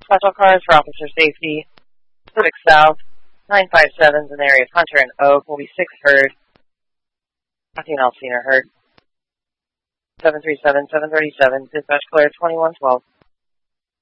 Special cars for officer safety. Pacific South, 957s in the area of Hunter and Oak will be 6 heard. Nothing else seen or heard. 737, 737, dispatch clear 2112.